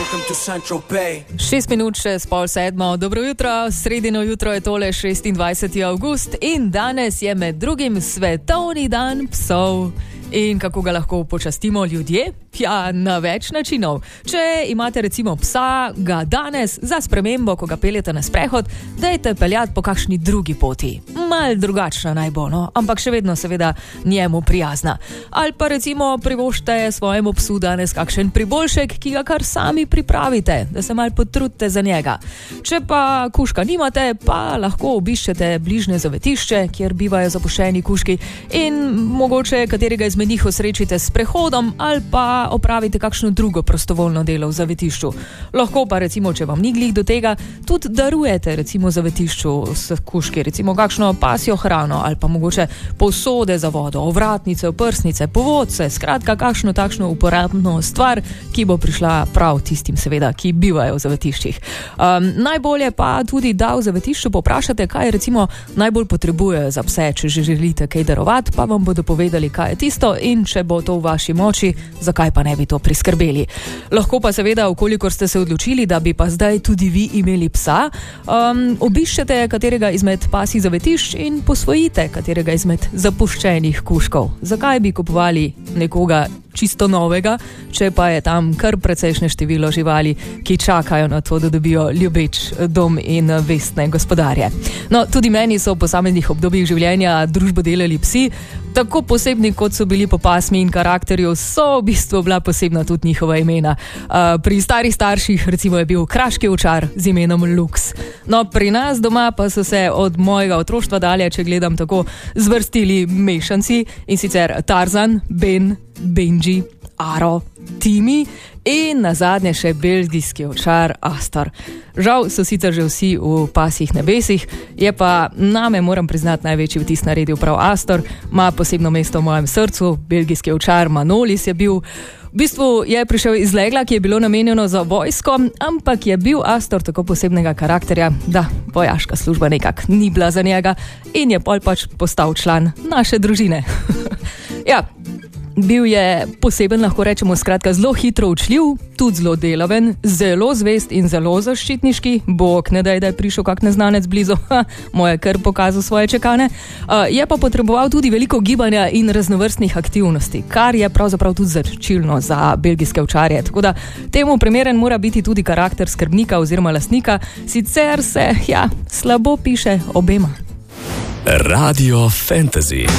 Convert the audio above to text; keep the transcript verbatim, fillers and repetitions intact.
Šest minut še s pol sedmo. Dobro jutro, sredino jutro je tole šestindvajseti avgust in danes je med drugim svetovni dan psov. In kako ga lahko počastimo ljudje? Ja, na več načinov. Če imate recimo psa, ga danes za spremembo, ko ga peljete na sprehod, dajte peljati po kakšni drugi poti. Mal drugačna naj bo, no, ampak še vedno seveda njemu prijazna. Ali pa recimo privoščite svojemu psu danes kakšen priboljšek, ki ga kar sami pripravite, da se mal potrudite za njega. Če pa kužka nimate, pa lahko obiščete bližnje zavetišče, kjer bivajo zapuščeni kužki in mogoče katerega izmed njih osrečite s prehodom ali pa opravite kakšno drugo prostovoljno delo v zavetišču. Lahko pa recimo, če vam ni glih do tega, tudi darujete recimo zavetišču s kužki, recimo kakšno pasjo hrano ali pa mogoče posode za vodo, ovratnice, oprsnice, povodce, skratka kakšno takšno uporabno stvar, ki bo prišla prav tistim seveda, ki bivajo v zavetiščih. Um, najbolje pa tudi, da v zavetišču poprašate, kaj recimo najbolj potrebujejo za pse, če že želite kaj darovati, pa vam bodo povedali, kaj je tisto in če bo to v vaši moči, zakaj pa ne bi to priskrbeli. Lahko pa seveda, ukolikor ste se odločili, da bi pa zdaj tudi vi imeli psa, um, obiščete katerega izmed pasjih zavetišč in posvojite katerega izmed zapuščenih kužkov. Zakaj bi kupovali nekoga čisto novega, če pa je tam kar precejšnje število živali, ki čakajo na to, da dobijo ljubeč dom in vestne gospodarje. No, tudi meni so v posameznih obdobjih življenja družbo delali psi, tako posebni, kot so bili po pasmi in karakterju, so v bistvu bila posebna tudi njihova imena. Uh, pri starih starših recimo je bil kraški ovčar z imenom Lux. No, pri nas doma pa so se od mojega otroštva dalje, če gledam tako, zvrstili mešanci in sicer Tarzan, Ben, Benji, Aro, Timi in nazadnje še belgijski ovčar Astor. Žal so sicer že vsi v pasjih nebesih, je pa name, moram priznati, največji vtis naredil prav Astor, ima posebno mesto v mojem srcu, belgijski ovčar Manolis je bil. V bistvu je prišel iz legla, ki je bilo namenjeno za vojsko, ampak je bil Astor tako posebnega karakterja, da vojaška služba nekak ni bila za njega in je pol pač postal član naše družine. Ja, bil je poseben, lahko rečemo, skratka zelo hitro učljiv, tudi zelo delaven, zelo zvest in zelo zaščitniški. Bog ne daj, da je prišel kak neznanec blizu, ha, mu je kar pokazal svoje čekane. Uh, je pa potreboval tudi veliko gibanja in raznovrstnih aktivnosti, kar je pravzaprav tudi značilno za belgijske ovčarje. Tako da temu primeren mora biti tudi karakter skrbnika oziroma lastnika, sicer se, ja, slabo piše obema. Radio Fantasy.